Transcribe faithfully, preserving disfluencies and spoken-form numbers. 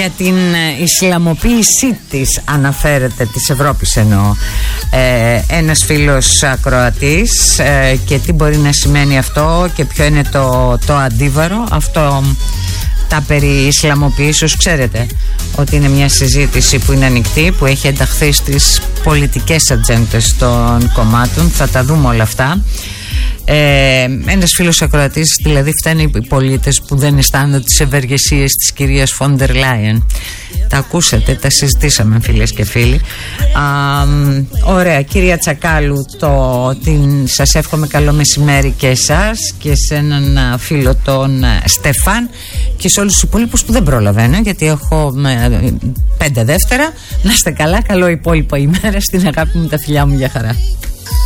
για την Ισλαμοποίησή της αναφέρεται, της Ευρώπης εννοώ, ε, ένας φίλος ακροατής, ε, και τι μπορεί να σημαίνει αυτό και ποιο είναι το, το αντίβαρο. Αυτό τα περί Ισλαμοποίησης, ξέρετε ότι είναι μια συζήτηση που είναι ανοιχτή, που έχει ενταχθεί στις πολιτικές ατζέντες των κομμάτων. Θα τα δούμε όλα αυτά. Ε, ένας φίλος ακροατής, δηλαδή φτάνει οι πολίτες που δεν αισθάνονται τις ευεργεσίες της κυρίας Φόντερ Λάιεν. Τα ακούσατε, τα συζητήσαμε φίλες και φίλοι. Α, ωραία, κυρία Τσακάλου, το, την, σας εύχομαι καλό μεσημέρι και εσάς και σε έναν φίλο τον Στεφάν και σε όλους τους υπόλοιπους που δεν προλαβαίνω, γιατί έχω με, πέντε δεύτερα. Να είστε καλά, καλό υπόλοιπο ημέρα, στην αγάπη μου, τα φιλιά μου, για χαρά.